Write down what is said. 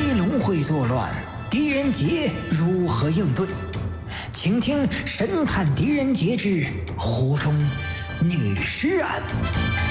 飞龙会作乱，狄仁杰如何应对？请听《神探狄仁杰之湖中女尸案》。